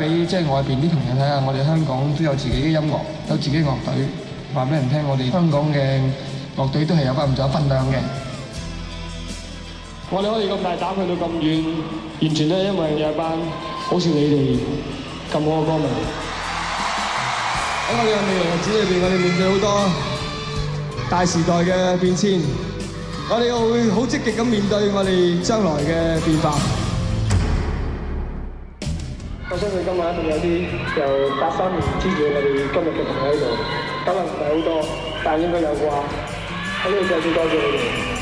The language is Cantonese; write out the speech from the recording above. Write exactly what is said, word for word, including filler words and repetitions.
俾即係外邊啲朋友睇下，我哋香港都有自己嘅音樂，有自己樂隊，話俾人聽，我哋香港嘅樂隊都係有翻咁多分量嘅。 我哋可以咁大膽去到咁遠，完全都係因為有一班好似你哋咁好嘅歌迷。 喺我哋嘅未來日子裏邊，我哋面對好多大時代嘅變遷，我哋會好積極咁面對我哋將來嘅變化。 我相信今晚一定有啲由八三年支持我哋今日嘅朋友喺度，可能唔係好多，但係應該有啩。喺呢度再次多謝你哋。